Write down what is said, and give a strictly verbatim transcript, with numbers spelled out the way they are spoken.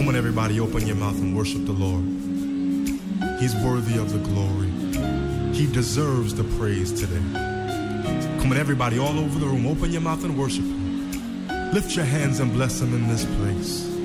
Come on, everybody, open your mouth and worship the Lord. He's worthy of the glory. He deserves the praise today. Come on, everybody, all over the room, open your mouth and worship Him. Lift your hands and bless Him in this place.